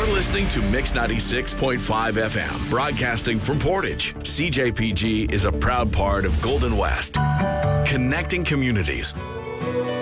listening to Mix 96.5 FM, broadcasting from Portage. CJPG is a proud part of Golden West, connecting communities.